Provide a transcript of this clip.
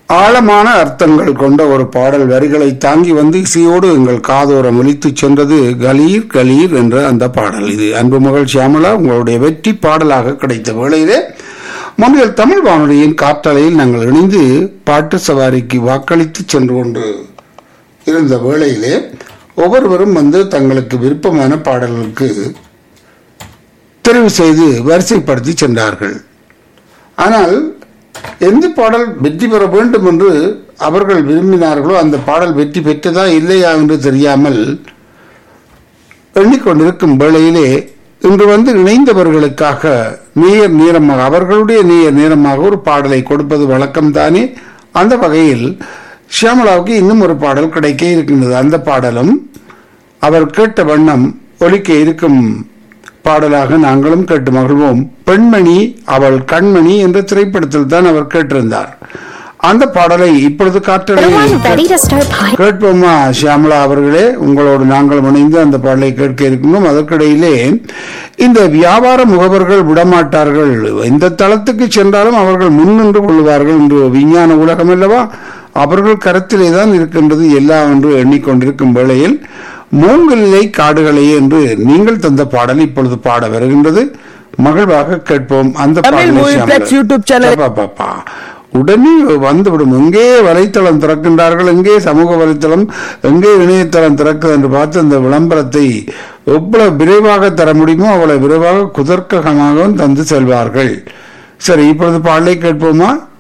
ஆழமான அர்த்தங்கள் கொண்ட ஒரு பாடல் வரிகளை தாங்கி வந்து இசையோடு எங்கள் காதோரம் ஒலித்து சென்றது கலீர் கலீர் என்ற அந்த பாடல். இது அன்பு மகள் ஷியாமளா உங்களுடைய வெற்றி பாடலாக கிடைத்த வேளையிலே முன்னில் தமிழ் வானொலியின் காற்றலையில் நாங்கள் இணைந்து பாட்டு சவாரிக்கு வாக்களித்து சென்று கொண்டு இருந்த வேளையிலே ஒவ்வொருவரும் வந்து தங்களுக்கு விருப்பமான பாடல்களுக்கு தெரிவு செய்து வரிசைப்படுத்தி சென்றார்கள். ஆனால் எந்த பாடல் வெற்றி பெற வேண்டும் என்று அவர்கள் விரும்பினார்களோ அந்த பாடல் வெற்றி பெற்றதா இல்லையா என்று தெரியாமல் எண்ணிக்கொண்டிருக்கும் வேளையிலே இன்று வந்து இணைந்தவர்களுக்காக நேயர் நேரமாக அவர்களுடைய நேயர் நேரமாக ஒரு பாடலை கொடுப்பது வழக்கம்தானே. அந்த வகையில் ஷியாமளாவுக்கு இன்னும் ஒரு பாடல் கிடைக்க இருக்கின்றது. அந்த பாடலும் அவர் கேட்ட வண்ணம் ஒலிக்க இருக்கும் பாடலாக நாங்களும் கேட்டு மகிழ்வோம். பெண்மணி அவள் கண்மணி என்ற திரைப்படத்தில் தான் அவர் கேட்டிருந்தார். அந்த பாடலை இப்பொழுது கேட்போமா ஷியாமளா அவர்களே? உங்களோடு நாங்கள் இணைந்து அந்த பாடலை கேட்க இருக்கணும். அதற்கிடையிலே இந்த வியாபார முகவர்கள் விடமாட்டார்கள், எந்த தளத்துக்கு சென்றாலும் அவர்கள் முன்னின்று கொள்வார்கள் என்று விஞ்ஞான உலகம் அல்லவா, அவர்கள் கருத்திலே தான் இருக்கின்றது எல்லாம் என்று எண்ணிக்கொண்டிருக்கும் வேளையில் மூங்கிலை காடுகளே என்று நீங்கள் தந்த பாடல் இப்பொழுது பாட வருகின்றது. மகிழ்வாக கேட்போம். அந்த பாப்பா உடனே வந்துவிடும். எங்கே வலைத்தளம் திறக்கின்றார்கள், எங்கே சமூக வலைத்தளம், எங்கே இணையதளம் திறக்குது என்று பார்த்து அந்த விளம்பரத்தை எவ்வளவு விரைவாக தர முடியுமோ அவ்வளவு விரைவாக குதர்க்கமாகவும் தந்து செல்வார்கள். சரி, இப்பொழுது பாடலை கேட்போமா?